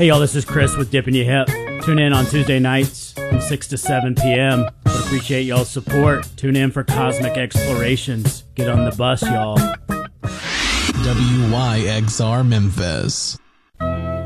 Hey y'all, this is Chris with Dippin' Ya Hip. Tune in on Tuesday nights from 6 to 7 p.m. Would appreciate y'all's support. Tune in for Cosmic Explorations. Get on the bus, y'all. WYXR Memphis.